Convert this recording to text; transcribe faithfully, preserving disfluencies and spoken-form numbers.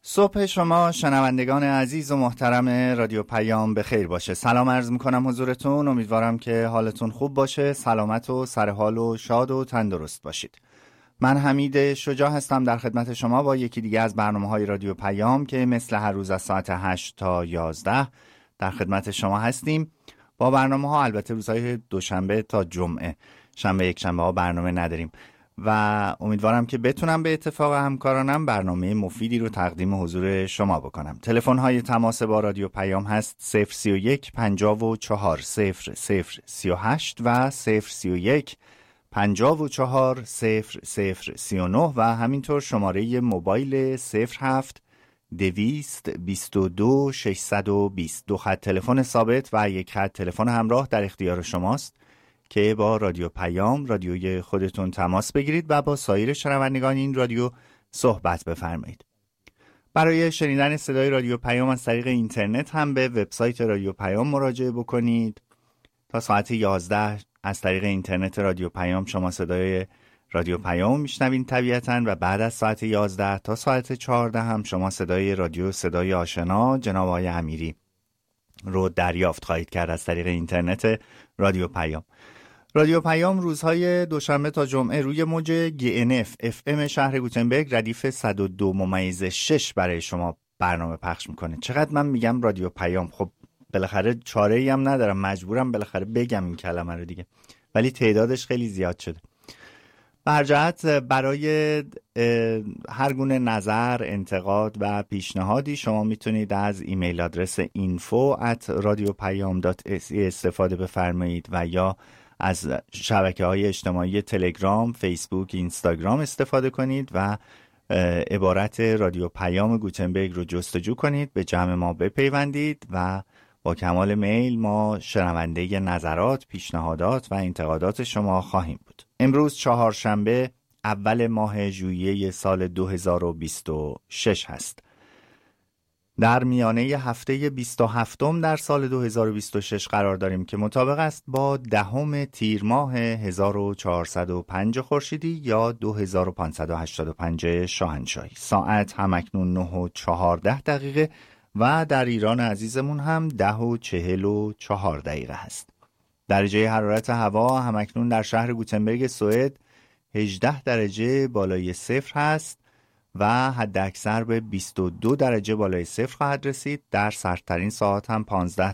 صبح شما شنوندگان عزیز و محترم رادیو پیام بخیر باشه. سلام عرض میکنم حضورتون. امیدوارم که حالتون خوب باشه، سلامت و سرحال و شاد و تندرست باشید. من حمید شجاع هستم در خدمت شما با یکی دیگه از برنامه‌های رادیو پیام که مثل هر روز از ساعت هشت تا یازده در خدمت شما هستیم. با برنامه‌ها البته روزهای دوشنبه تا جمعه، شنبه یک شنبه ها برنامه نداریم و امیدوارم که بتونم به اتفاق همکارانم برنامه مفیدی رو تقدیم حضور شما بکنم. تلفن های تماس با رادیو پیام هست صفر سی و یک پنجاه و چهار صفر صفر سی و هشت و صفر سی و یک پنجاه و چهار صفر صفر سی و نه و همینطور شماره موبایل صفر هفت دویست بیست و دو ششصد و بیست. دو خط تلفن ثابت و یک خط تلفن همراه در اختیار شماست که با رادیو پیام رادیوی خودتون تماس بگیرید و با سایر شنوندگان این رادیو صحبت بفرمایید. برای شنیدن صدای رادیو پیام از طریق اینترنت هم به وبسایت رادیو پیام مراجعه بکنید. تا ساعت یازده از طریق اینترنت رادیو پیام شما صدای رادیو پیام میشنوین طبیعتاً و بعد از ساعت یازده تا ساعت چهارده هم شما صدای رادیو صدای آشنا جناب آقای امیری رو دریافت خواهید کرد از طریق اینترنت رادیو پیام. رادیو پیام روزهای دوشنبه تا جمعه روی موج گی ان اف اف ام شهر گوتنبرگ ردیف صد و دو ممیز شش برای شما برنامه پخش میکنه. چقدر من میگم رادیو پیام، خب بالاخره چاره ای هم ندارم، مجبورم بالاخره بگم این کلمه رو دیگه، ولی تعدادش خیلی زیاد شده. بر جهت برای هر گونه نظر، انتقاد و پیشنهادی شما میتونید از ایمیل آدرس اینفو ات رادیو پیام دات اس ای استفاده بفرمایید و یا از شبکه‌های اجتماعی تلگرام، فیسبوک، اینستاگرام استفاده کنید و عبارت رادیو پیام گوتنبرگ رو جستجو کنید، به جمع ما بپیوندید و با کمال میل ما شنونده نظرات، پیشنهادات و انتقادات شما خواهیم بود. امروز چهارشنبه اول ماه ژوئیه سال دو هزار و بیست و شش هست. در میانه هفته بیست و هفتم در سال دو هزار و بیست و شش قرار داریم که مطابق است با دهم تیر ماه هزار و چهارصد و پنج خورشیدی یا دو هزار و پانصد و هشتاد و پنج شاهنشاهی. ساعت همکنون نه و چهارده دقیقه و در ایران عزیزمون هم ده و چهل و چهار دقیقه هست. درجه حرارت هوا همکنون در شهر گوتنبرگ سوئد هجده درجه بالای صفر هست و حد اکثر به بیست و دو درجه بالای صفر خواهد رسید. در سردترین ساعت هم پانزده